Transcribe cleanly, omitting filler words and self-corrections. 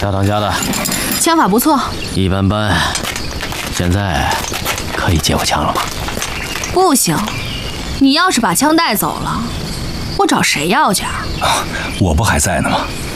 小当家的， 枪法不错， 一般般。现在可以借我枪了吗？ 不行，你要是把枪带走了，我找谁要去啊？ 我不还在呢吗？